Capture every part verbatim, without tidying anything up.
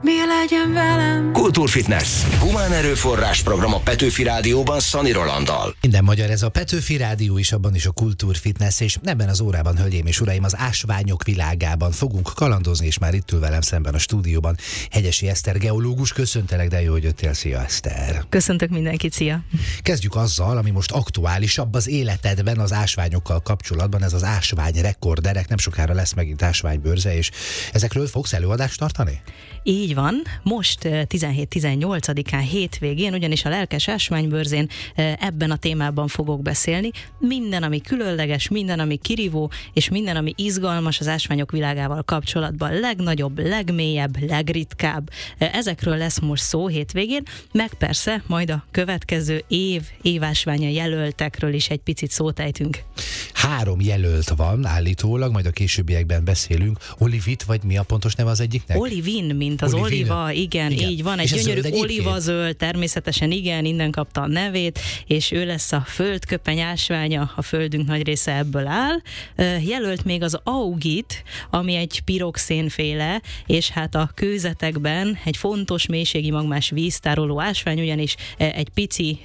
mi legyen velem. Kultúrfitness. Humán erőforrás program a Petőfi Rádióban Szani Rolanddal. Minden magyar, ez a Petőfi Rádió is, abban is a Kultúrfitness, és ebben az órában, hölgyeim és uraim, az ásványok világában fogunk kalandozni, és már itt ül velem szemben a stúdióban Hegyesi Eszter geológus. Köszöntelek, de jó, hogy jöttél. Szia, Eszter! Köszöntök mindenkit, szia! Kezdjük azzal, ami most aktuálisabb az életedben az ásványokkal kapcsolatban, ez az ásványrekorderek. Nem sokára lesz megint ásványbőrze, és ezekről fogsz előadást tartani? Így van, most tizenhét-tizennyolcadikán hétvégén, ugyanis a Lelkes Ásványbőrzén ebben a témában fogok beszélni. Minden, ami különleges, minden, ami kirívó, és minden, ami izgalmas az ásványok világával kapcsolatban. Legnagyobb, legmélyebb, legritkább. Ezekről lesz most szó hétvégén, meg persze majd a következő év évásványa jelöltekről is egy picit szót ejtünk. Három jelölt van állítólag, majd a későbbiekben beszélünk. Olivit, vagy mi a pontos neve az egyiknek? Olivin, mint az Olivin. Oliva, igen, igen, így van. Egy gyönyörű olivazöld, természetesen igen, innen kapta a nevét, és ő lesz a földköpeny ásványa, a földünk nagy része ebből áll. Jelölt még az augit, ami egy piroxénféle, és hát a kőzetekben egy fontos mélységi magmás víztároló ásvány, ugyanis egy pici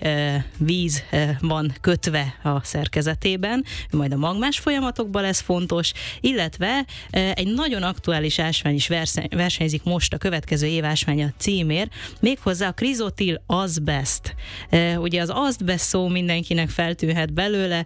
víz van kötve a szerkezetében, majd a magmás folyamatokban lesz fontos, illetve egy nagyon aktuális ásvány is versenyzik most a következő év ásványa címért, méghozzá a krizotil azbest. Ugye az azbest szó mindenkinek feltűnhet belőle,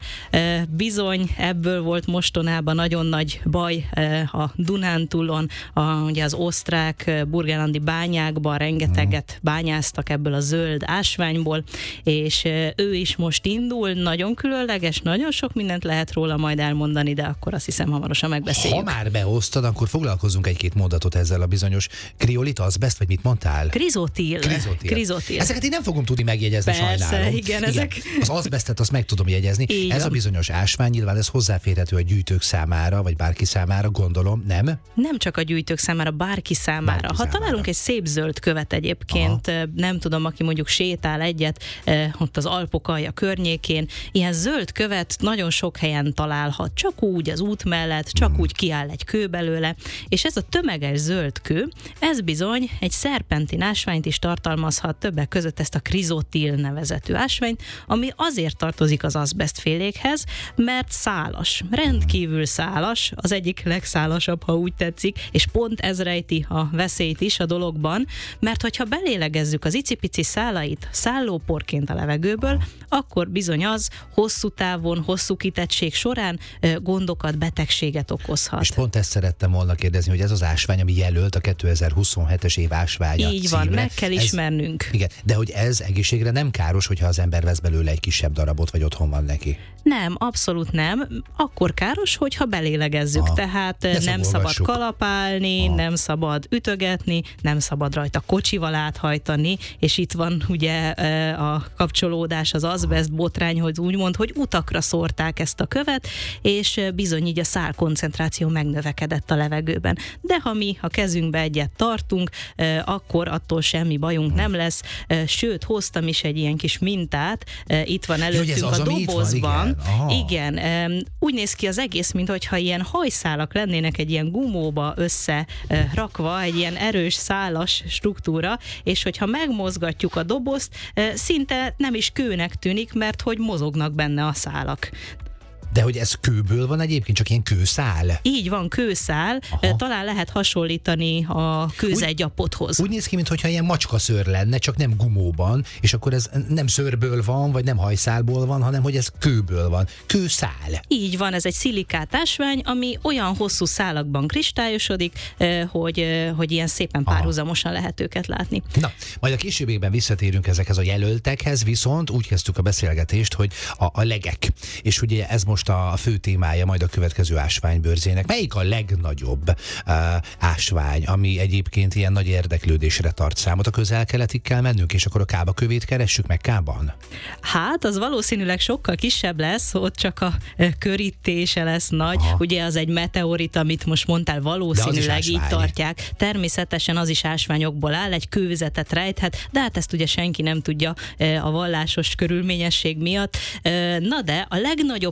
bizony ebből volt mostanában nagyon nagy baj a Dunántúlon, a, ugye az osztrák burgenlandi bányákban rengeteget bányáztak ebből a zöld ásványból, és ő is most indul, nagyon különleges, nagyon sok mindent lehet róla majd elmondani, de akkor azt hiszem hamarosan megbeszéljük. Ha már behoztad, akkor foglalkozunk egy-két mondatot ezzel a bizonyos kriolit, azbest, vagy mit mondtál? Krizotil. Krizotil. Krizotil. Ezeket én nem fogom tudni megjegyezni, Persze, sajnálom. igen, igen, ezek... Az azbestet azt meg tudom jegyezni. Így ez van. A bizonyos ásvány, nyilván ez hozzáférhető a gyűjtők számára, vagy bárki számára, gondolom, nem? Nem csak a gyűjtők számára, bárki számára. Bárki ha számára. találunk egy szép zöld követ egyébként, aha, nem tudom, aki mondjuk sétál egyet, ott az Alpok alja környékén, ilyen zöld követ nagyon sok helyen találhat, csak úgy az út mellett, csak hmm. úgy kiáll egy kő belőle, és ez a tömeges zöld kő, ez bizony egy szerpentin ásványt is tartalmazhat, többek között ezt a krizotil nevezetű ásványt, ami azért tartozik az azbestfélékhez, mert szálas, rendkívül szálas, az egyik legszálasabb, ha úgy tetszik, és pont ez rejti a veszélyt is a dologban, mert hogyha belélegezzük az icipici szálait szállóporként a levegőből, akkor bizony az hosszú távon, hosszú kitettség során gondokat, betegséget okozhat. És pont ezt szerettem volna kérdezni, hogy ez az ásvány, ami jelölt a kétezer-huszonhetes év ásványa Így van, címre, meg kell ez, ismernünk. Igen, de hogy ez egészségre nem káros, hogyha az ember vesz belőle egy kisebb darabot, vagy otthon van neki? Nem, abszolút nem. Akkor káros, hogyha belélegezzük. Aha. Tehát de nem szabad kalapálni, Aha. nem szabad ütögetni, nem szabad rajta kocsival áthajtani, és itt van ugye a kapcsolódás, az azbest botrány, hogy úgymond, hogy utakra szórták ezt a követ, és bizony így a szál koncentráció megnövekedett a levegőben. De ha mi a kezünkbe egyet tartunk, akkor attól semmi bajunk hmm. nem lesz. Sőt, hoztam is egy ilyen kis mintát, itt van előttünk ja, az, a dobozban. Igen, igen, úgy néz ki az egész, mintha ilyen hajszálak lennének egy ilyen gumóba összerakva, egy ilyen erős szálas struktúra, és hogyha megmozgatjuk a dobozt, szinte nem is kőnek tűnik, mert hogy mozognak benne a szálak. De hogy ez kőből van egyébként, csak ilyen kőszál? Így van, kőszál. Aha. Talán lehet hasonlítani a kőzetgyapothoz. Úgy, úgy néz ki, mintha ilyen macskaszőr lenne, csak nem gumóban, és akkor ez nem szőrből van, vagy nem hajszálból van, hanem hogy ez kőből van. Kőszál. Így van, ez egy szilikát ásvány, ami olyan hosszú szálakban kristályosodik, hogy, hogy ilyen szépen párhuzamosan Aha. lehet őket látni. Na, majd a későbbiekben visszatérünk ezekhez a jelöltekhez, viszont úgy kezdtük a beszélgetést, hogy a, a legek. És ugye ez most a fő témája majd a következő ásványbőrzének. Melyik a legnagyobb uh, ásvány, ami egyébként ilyen nagy érdeklődésre tart számot? A közel-keletig kell mennünk, és akkor a Kába kövét keressük meg Kában? Hát, az valószínűleg sokkal kisebb lesz, ott csak a körítése lesz nagy. Aha. Ugye az egy meteorit, amit most mondtál, valószínűleg így tartják. Természetesen az is ásványokból áll, egy kőzetet rejthet, de hát ezt ugye senki nem tudja a vallásos körülményesség miatt. Na de a legnagyobb kristály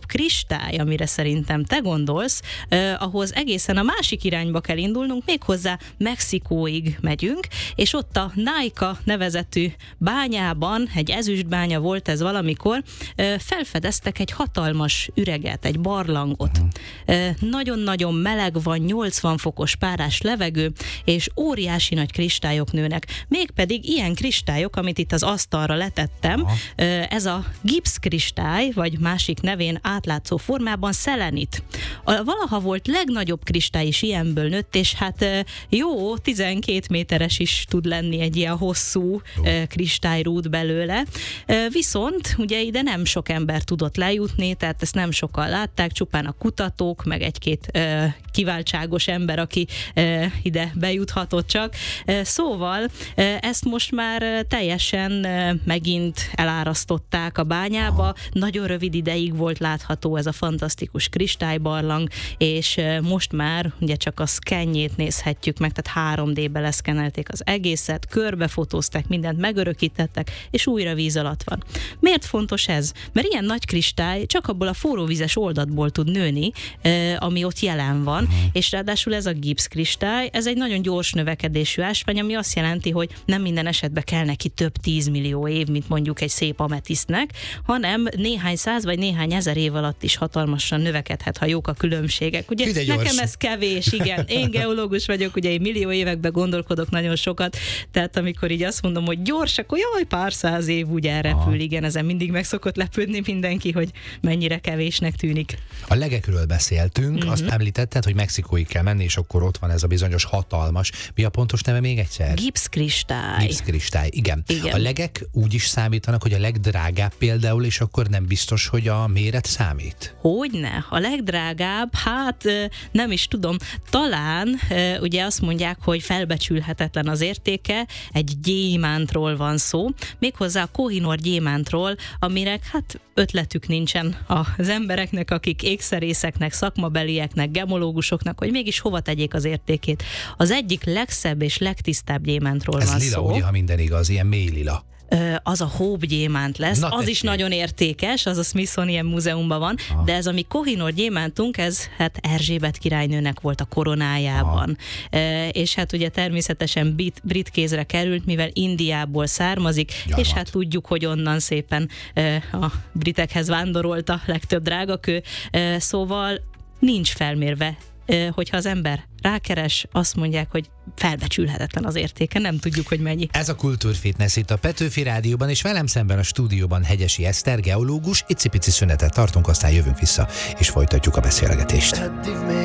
kristály, amire szerintem te gondolsz, eh, ahhoz egészen a másik irányba kell indulnunk, méghozzá Mexikóig megyünk, és ott a Naica nevezetű bányában, egy ezüstbánya volt ez valamikor, eh, felfedeztek egy hatalmas üreget, egy barlangot. Eh, nagyon-nagyon meleg van, nyolcvan fokos párás levegő, és óriási nagy kristályok nőnek. Mégpedig ilyen kristályok, amit itt az asztalra letettem, eh, ez a gipszkristály, vagy másik nevén átlátszó formában szelenit. A valaha volt legnagyobb kristály is ilyenből nőtt, és hát jó, tizenkét méteres is tud lenni egy ilyen hosszú kristályrúd belőle. Viszont ugye ide nem sok ember tudott lejutni, tehát ezt nem sokan látták, csupán a kutatók, meg egy-két kiváltságos ember, aki ide bejuthatott csak. Szóval ezt most már teljesen megint elárasztották a bányába. Nagyon rövid ideig volt látható ez a fantasztikus kristálybarlang, és most már ugye csak a szkenjét nézhetjük meg, tehát három dé-be leszkenelték az egészet, körbefotózták, mindent megörökítettek, és újra víz alatt van. Miért fontos ez? Mert ilyen nagy kristály csak abból a forróvizes oldatból tud nőni, ami ott jelen van, uh-huh. és ráadásul ez a gipszkristály, ez egy nagyon gyors növekedésű ásvány, ami azt jelenti, hogy nem minden esetben kell neki több tízmillió év, mint mondjuk egy szép ametisztnek, hanem néhány száz vagy néhány ezer év alatt is hatalmasan növekedhet, ha jók a különbségek. Ugye Ide nekem gyors. ez kevés, igen. Én geológus vagyok, ugye én millió években gondolkodok nagyon sokat, tehát amikor így azt mondom, hogy gyors, akkor jaj, pár száz év úgy elrepül, Aha. igen, ezen mindig meg szokott lepődni mindenki, hogy mennyire kevésnek tűnik. A legekről beszéltünk, uh-huh. azt említetted, hogy Mexikóig kell menni, és akkor ott van ez a bizonyos hatalmas. Mi a pontos neve még egyszer? Gipszkristály. Gipszkristály, igen. igen. A legek úgy is számítanak, hogy a legdrágább például, és akkor nem biztos, hogy a méret számít? Hogyne. A legdrágább, hát nem is tudom, talán ugye azt mondják, hogy felbecsülhetetlen az értéke, egy gyémántról van szó, méghozzá a Kohinoor gyémántról, amire hát ötletük nincsen az embereknek, akik ékszerészeknek, szakmabelieknek, gemológusoknak, hogy mégis hova tegyék az értékét. Az egyik legszebb és legtisztább gyémántról Ez van lila, szó. ugye, ha minden igaz, ilyen mély lila. Az a Hope gyémánt lesz, Na, az tessék. is nagyon értékes, az a Smithsonian Múzeumban van, Aha. de ez a mi Kohinoor gyémántunk, ez hát Erzsébet királynőnek volt a koronájában. E, és hát ugye természetesen brit, brit kézre került, mivel Indiából származik, Gyamat. és hát tudjuk, hogy onnan szépen e, a britekhez vándorolt a legtöbb drágakő, e, szóval nincs felmérve, e, hogyha az ember rákeres, azt mondják, hogy felbecsülhetetlen az értéke, nem tudjuk, hogy mennyi. Ez a Kultúrfitness itt a Petőfi Rádióban, és velem szemben a stúdióban Hegyesi Eszter, geológus. Icipici szünetet tartunk, aztán jövünk vissza, és folytatjuk a beszélgetést.